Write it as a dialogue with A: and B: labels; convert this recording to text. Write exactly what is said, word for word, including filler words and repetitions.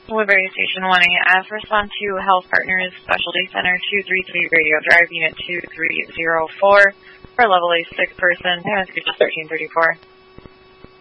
A: Woodbury Station one A F, respond to Health Partners Specialty Center two three three Radio Drive, Unit two three zero four, for level A sick person. Payment schedule thirteen thirty-four.